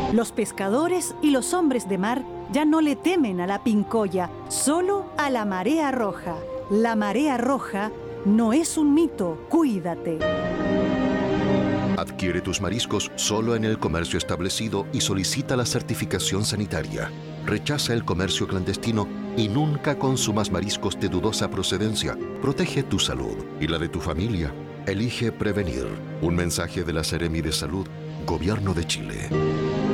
Los pescadores y los hombres de mar ya no le temen a la pincoya, solo a la marea roja. La marea roja no es un mito, cuídate. Adquiere tus mariscos solo en el comercio establecido y solicita la certificación sanitaria. Rechaza el comercio clandestino y nunca consumas mariscos de dudosa procedencia. Protege tu salud y la de tu familia. Elige prevenir. Un mensaje de la Seremi de Salud, Gobierno de Chile.